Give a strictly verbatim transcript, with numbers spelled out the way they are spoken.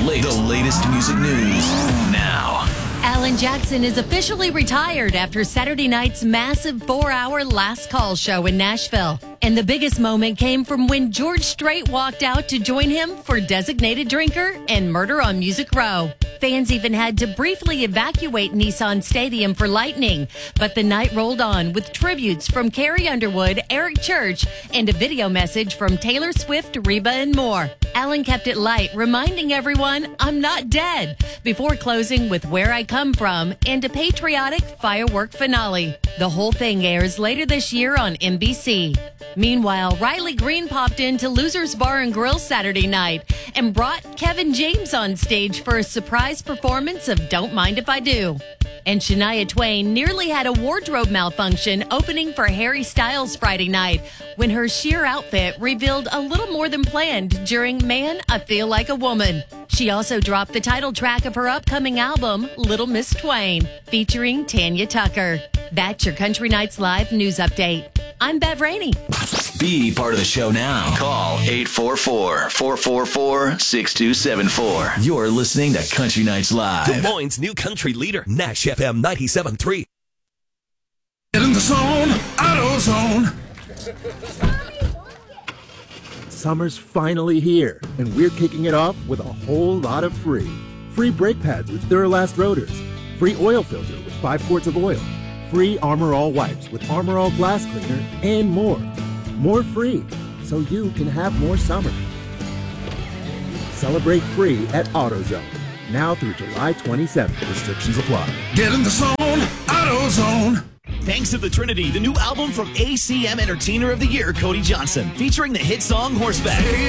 late, the latest music news now. Alan Jackson is officially retired after Saturday night's massive four-hour Last Call show in Nashville. And the biggest moment came from when George Strait walked out to join him for Designated Drinker and Murder on Music Row. Fans even had to briefly evacuate Nissan Stadium for lightning. But the night rolled on with tributes from Carrie Underwood, Eric Church, and a video message from Taylor Swift, Reba, and more. Alan kept it light, reminding everyone, "I'm not dead," before closing with Where I Come From and a patriotic firework finale. The whole thing airs later this year on N B C. Meanwhile, Riley Green popped into Losers Bar and Grill Saturday night and brought Kevin James on stage for a surprise performance of Don't Mind If I Do. And Shania Twain nearly had a wardrobe malfunction opening for Harry Styles Friday night when her sheer outfit revealed a little more than planned during Man, I Feel Like a Woman. She also dropped the title track of her upcoming album, Little Miss Twain, featuring Tanya Tucker. That's your Country Nights Live news update. I'm Bev Rainey. Be part of the show now. Call eight four four, four four four, six two seven four. You're listening to Country Nights Live. Des Moines' new country leader, Nash F M ninety-seven point three. Get in the zone, AutoZone. Summer's finally here, and we're kicking it off with a whole lot of free. Free brake pads with Duralast rotors. Free oil filter with five quarts of oil. Free Armor All wipes with Armor All glass cleaner, and more. More free, so you can have more summer. Celebrate free at AutoZone. Now through July twenty-seventh. Restrictions apply. Get in the zone, AutoZone. Thanks to the Trinity, the new album from A C M Entertainer of the Year, Cody Johnson, featuring the hit song Horseback.